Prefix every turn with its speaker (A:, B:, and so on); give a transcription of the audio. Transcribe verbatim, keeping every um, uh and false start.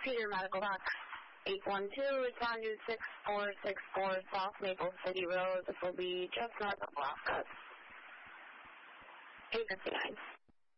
A: Peter Medical Box eight one two, respond to six four six four South Maple City Road. This will be just north of Alaska. eight fifty-nine.